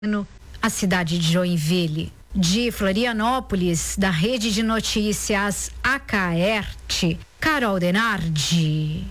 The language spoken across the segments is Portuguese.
a cidade de Joinville. De Florianópolis, da Rede de Notícias Acaerte, Carol Denardi.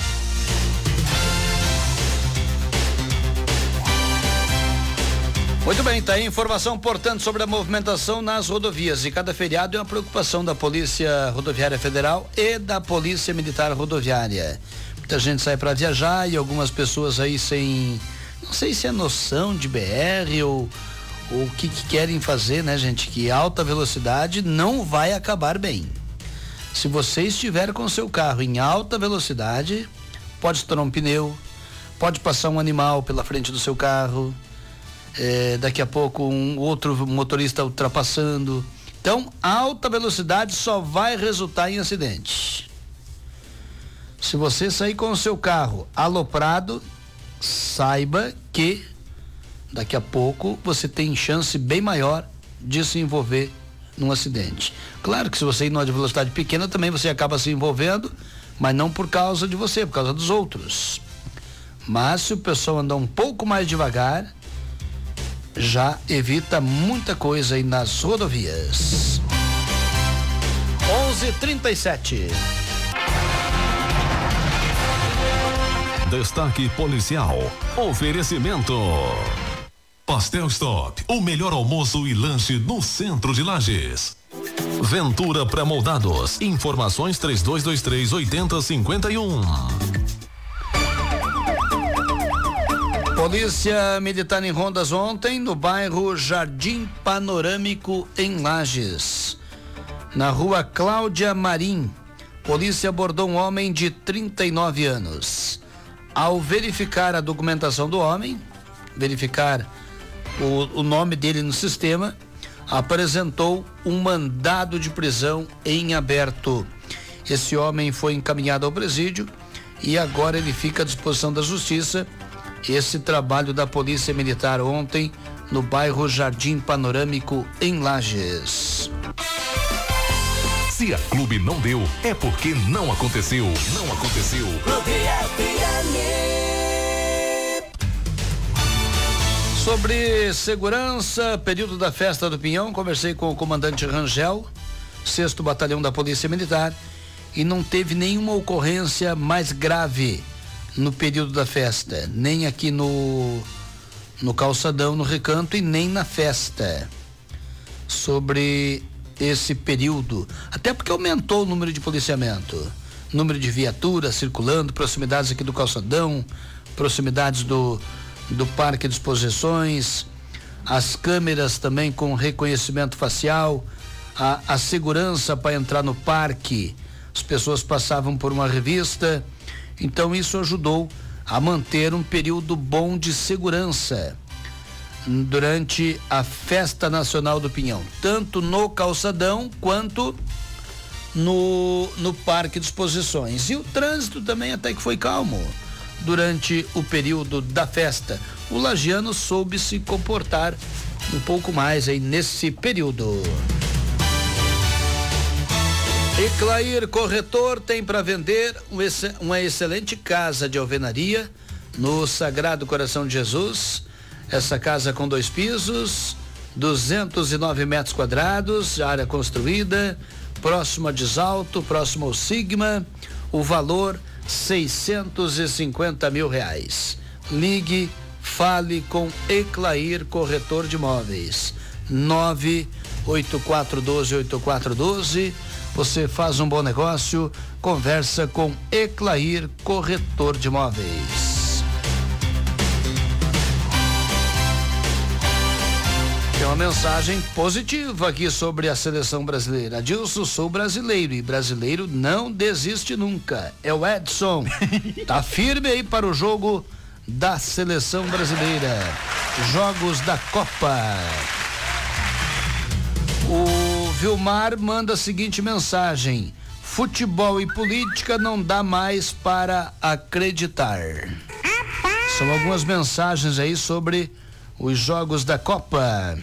Muito bem, tá aí informação, portanto, sobre a movimentação nas rodovias. E cada feriado é uma preocupação da Polícia Rodoviária Federal e da Polícia Militar Rodoviária. Muita gente sai para viajar e algumas pessoas aí sem, não sei se é noção de BR ou o que querem fazer, né, gente? Que alta velocidade não vai acabar bem. Se você estiver com seu carro em alta velocidade, pode estourar um pneu, pode passar um animal pela frente do seu carro, daqui a pouco um outro motorista ultrapassando. Então, alta velocidade só vai resultar em acidente. Se você sair com o seu carro aloprado, saiba que daqui a pouco você tem chance bem maior de se envolver num acidente. Claro que se você ir numa velocidade pequena também você acaba se envolvendo, mas não por causa de você, por causa dos outros. Mas se o pessoal andar um pouco mais devagar, já evita muita coisa aí nas rodovias. 11:37. Destaque policial. Oferecimento. Pastel Stop, o melhor almoço e lanche no centro de Lages. Ventura Pré-moldados. Informações 3223-8051. Polícia Militar em rondas ontem no bairro Jardim Panorâmico, em Lages. Na rua Cláudia Marim, polícia abordou um homem de 39 anos. Ao verificar a documentação do homem, verificar o nome dele no sistema, apresentou um mandado de prisão em aberto. Esse homem foi encaminhado ao presídio e agora ele fica à disposição da justiça. Esse trabalho da Polícia Militar ontem no bairro Jardim Panorâmico, em Lages. Se a Clube não deu, é porque não aconteceu. Não aconteceu. Clube FM. Sobre segurança, período da festa do Pinhão, conversei com o comandante Rangel, 6º Batalhão da Polícia Militar, e não teve nenhuma ocorrência mais grave no período da festa, nem aqui no calçadão, no Recanto, e nem na festa. Sobre esse período, até porque aumentou o número de policiamento, número de viaturas circulando, proximidades aqui do calçadão, proximidades do Parque de Exposições, as câmeras também com reconhecimento facial, a segurança para entrar no parque, as pessoas passavam por uma revista, então isso ajudou a manter um período bom de segurança durante a Festa Nacional do Pinhão, tanto no calçadão quanto no Parque de Exposições. E o trânsito também até que foi calmo durante o período da festa. O lagiano soube se comportar um pouco mais aí nesse período. Eclair Corretor tem para vender uma excelente casa de alvenaria no Sagrado Coração de Jesus. Essa casa com 2 pisos, 209 metros quadrados, área construída, próximo a Desalto, próximo ao Sigma, o valor R$650 mil. Ligue, fale com Eclair Corretor de Imóveis, 98412-8412. Você faz um bom negócio, conversa com Eclair Corretor de Imóveis. Tem uma mensagem positiva aqui sobre a seleção brasileira. Adilson, sou brasileiro e brasileiro não desiste nunca. É o Edson. Tá firme aí para o jogo da seleção brasileira. Jogos da Copa. O Vilmar manda a seguinte mensagem: futebol e política não dá mais para acreditar. São algumas mensagens aí sobre os jogos da Copa.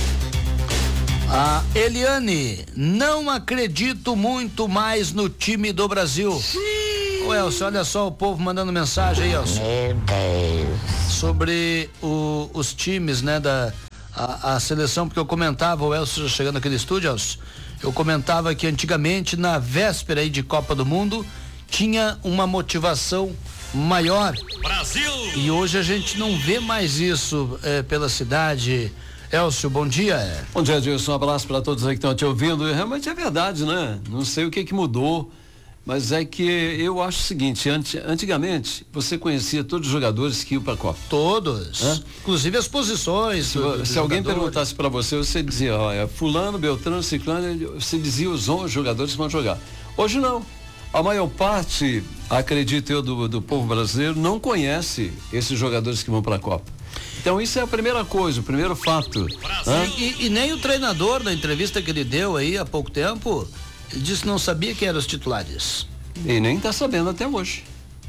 A Eliane, não acredito muito mais no time do Brasil. Ô Elcio, olha só o povo mandando mensagem aí, Elcio. Meu Deus. sobre os times, né, a seleção, porque eu comentava, o Elcio chegando aqui no estúdio, Elcio, eu comentava que antigamente, na véspera aí de Copa do Mundo, tinha uma motivação maior. Brasil! E hoje a gente não vê mais isso pela cidade. Elcio, bom dia. Bom dia, Edilson, um abraço para todos aí que estão te ouvindo. E realmente é verdade, né? Não sei o que mudou, mas é que eu acho o seguinte, antigamente você conhecia todos os jogadores que iam para a Copa. Todos. Inclusive as posições. Se alguém perguntasse para você dizia, ó, fulano, Beltrano, Ciclano, você dizia os 11 jogadores que vão jogar. Hoje não. A maior parte, acredito eu, do povo brasileiro não conhece esses jogadores que vão para a Copa. Então isso é a primeira coisa, o primeiro fato. E nem o treinador, na entrevista que ele deu aí há pouco tempo, ele disse que não sabia quem eram os titulares. E nem está sabendo até hoje.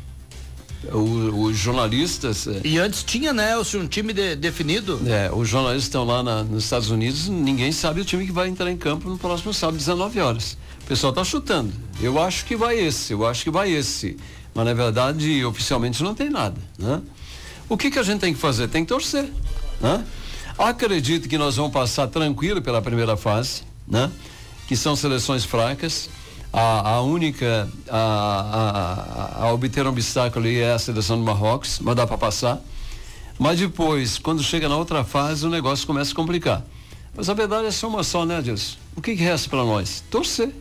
Os jornalistas... E antes tinha, né, um time definido. Os jornalistas estão lá nos Estados Unidos, ninguém sabe o time que vai entrar em campo no próximo sábado, 19 horas. O pessoal está chutando. Eu acho que vai esse. Mas na verdade, oficialmente não tem nada, né? O que a gente tem que fazer? Tem que torcer, né? Acredito que nós vamos passar tranquilo pela primeira fase, né? Que são seleções fracas. A única a obter um obstáculo ali é a seleção do Marrocos, mas dá para passar. Mas depois, quando chega na outra fase, o negócio começa a complicar. Mas a verdade é só uma só, né, Deus? O que resta para nós? Torcer.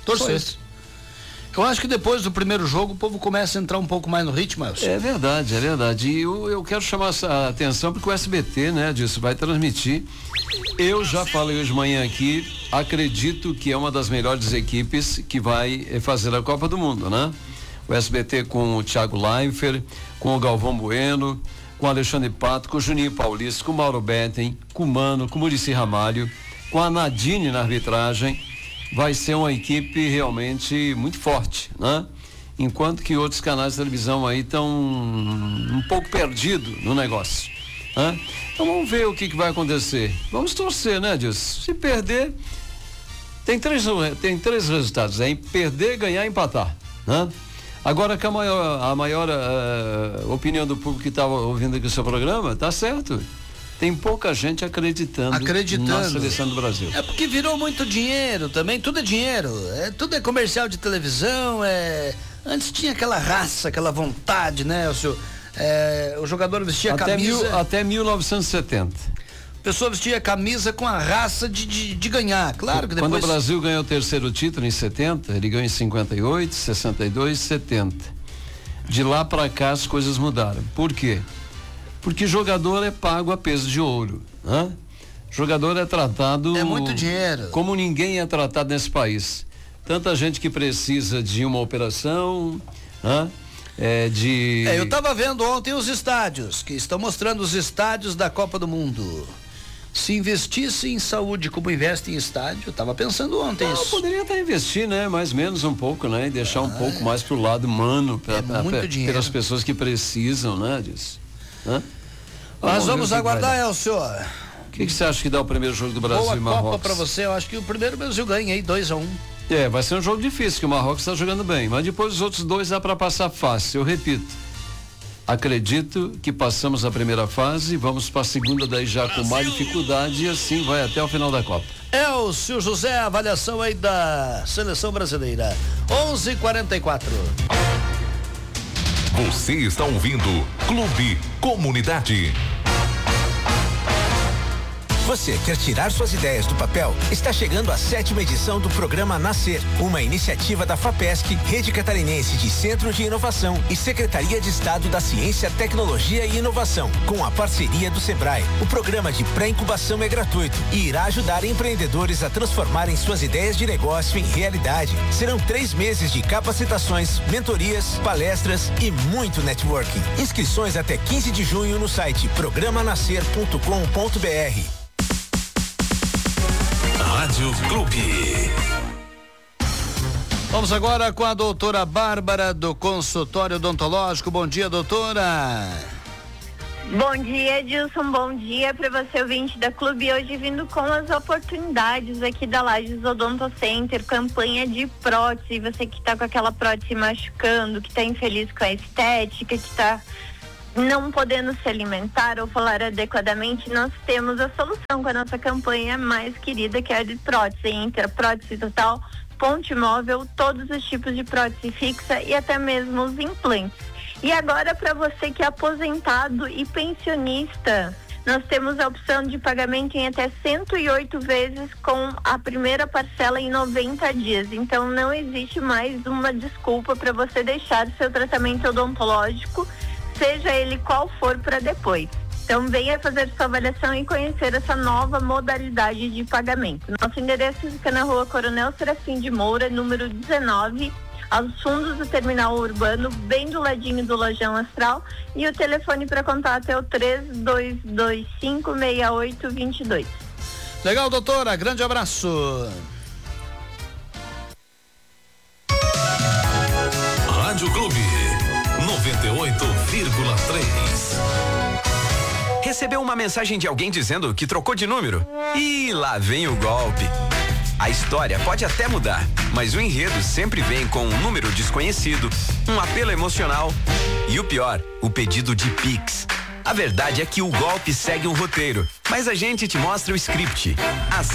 Eu acho que depois do primeiro jogo o povo começa a entrar um pouco mais no ritmo, Elcio. É verdade. E eu quero chamar essa atenção porque o SBT, né, disso, vai transmitir. Eu já falei hoje de manhã aqui, acredito que é uma das melhores equipes que vai fazer a Copa do Mundo, né? O SBT com o Thiago Leifert, com o Galvão Bueno, com o Alexandre Pato, com o Juninho Paulista, com o Mauro Betting, com o Mano, com o Muricy Ramalho, com a Nadine na arbitragem. Vai ser uma equipe realmente muito forte, né? Enquanto que outros canais de televisão aí estão um pouco perdidos no negócio, né? Então vamos ver o que vai acontecer. Vamos torcer, né, Deus? Se perder, tem três resultados, perder, ganhar e empatar, né? Agora que a maior opinião do público que estava ouvindo aqui o seu programa, tá certo. Tem pouca gente acreditando na seleção do Brasil. É porque virou muito dinheiro também, tudo é dinheiro, tudo é comercial de televisão, antes tinha aquela raça, aquela vontade, né, o jogador vestia camisa... Até 1970. A pessoa vestia camisa com a raça de ganhar, claro que depois... Quando o Brasil ganhou o terceiro título em 70, ele ganhou em 58, 62, 70. De lá para cá as coisas mudaram. Por quê? Porque jogador é pago a peso de ouro, né? Jogador é tratado... É muito dinheiro. Como ninguém é tratado nesse país. Tanta gente que precisa de uma operação, né? Eu estava vendo ontem os estádios, que estão mostrando os estádios da Copa do Mundo. Se investisse em saúde como investe em estádio, eu estava pensando ontem isso. Poderia até investir, né? Mais menos um pouco, né? E deixar um pouco mais pro lado humano, pelas pessoas que precisam, né? Disso. Hã? Nós vamos aguardar, Elcio. O que você acha que dá o primeiro jogo do Brasil e Marrocos? Copa para você, eu acho que o primeiro Brasil ganha aí, 2-1. Vai ser um jogo difícil, que o Marrocos está jogando bem, mas depois os outros dois dá para passar fácil. Eu repito, acredito que passamos a primeira fase, vamos para a segunda daí já com mais dificuldade e assim vai até o final da Copa. Elcio José, avaliação aí da seleção brasileira. 11:44. Você está ouvindo Clube Comunidade. Você quer tirar suas ideias do papel? Está chegando a 7ª edição do programa Nascer, uma iniciativa da FAPESC, Rede Catarinense de Centros de Inovação e Secretaria de Estado da Ciência, Tecnologia e Inovação, com a parceria do Sebrae. O programa de pré-incubação é gratuito e irá ajudar empreendedores a transformarem suas ideias de negócio em realidade. Serão 3 meses de capacitações, mentorias, palestras e muito networking. Inscrições até 15 de junho no site programanascer.com.br. Rádio Clube. Vamos agora com a doutora Bárbara do consultório odontológico. Bom dia, doutora. Bom dia, Edilson. Bom dia para você, ouvinte da Clube. Hoje vindo com as oportunidades aqui da Lages Odonto Center, campanha de prótese. Você que está com aquela prótese machucando, que está infeliz com a estética, que está não podendo se alimentar ou falar adequadamente, nós temos a solução com a nossa campanha mais querida, que é a de prótese, entre a prótese total, ponte móvel, todos os tipos de prótese fixa e até mesmo os implantes. E agora, para você que é aposentado e pensionista, nós temos a opção de pagamento em até 108 vezes com a primeira parcela em 90 dias. Então não existe mais uma desculpa para você deixar seu tratamento odontológico, seja ele qual for, para depois. Então venha fazer sua avaliação e conhecer essa nova modalidade de pagamento. Nosso endereço fica na Rua Coronel Serafim de Moura, número 19, aos fundos do terminal urbano, bem do ladinho do Lojão Astral, e o telefone para contato é o 32256822. Legal, doutora, grande abraço. Rádio Clube 98,3. Recebeu uma mensagem de alguém dizendo que trocou de número? E lá vem o golpe. A história pode até mudar, mas o enredo sempre vem com um número desconhecido, um apelo emocional e o pior, o pedido de Pix. A verdade é que o golpe segue um roteiro, mas a gente te mostra o script. Assim